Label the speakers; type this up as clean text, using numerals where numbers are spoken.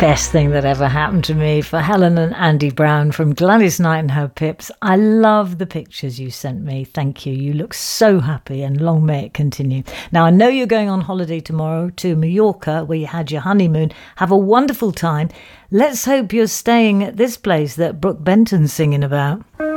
Speaker 1: best thing that ever happened to me. For Helen and Andy Brown from Gladys Knight and her Pips. I love the pictures you sent me. Thank you. You look so happy, and long may it continue. Now, I know you're going on holiday tomorrow to Mallorca, where you had your honeymoon. Have a wonderful time. Let's hope you're staying at this place that Brooke Benton's singing about.